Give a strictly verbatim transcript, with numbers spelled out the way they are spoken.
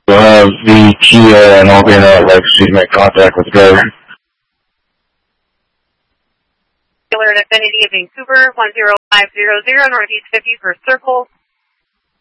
We'll have the Kia and I'll be in that like so you make contact with the driver. Dealer at Affinity of Vancouver, one zero five zero zero Northeast fifty-first Circle.